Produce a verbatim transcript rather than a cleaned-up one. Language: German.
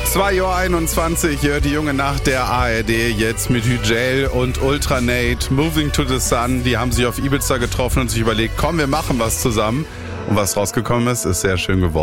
zwei Uhr einundzwanzig, hört die junge Nacht der A R D jetzt mit Hügel und Ultranate, Moving to the Sun. Die haben sich auf Ibiza getroffen und sich überlegt, komm, wir machen was zusammen. Und was rausgekommen ist, ist sehr schön geworden.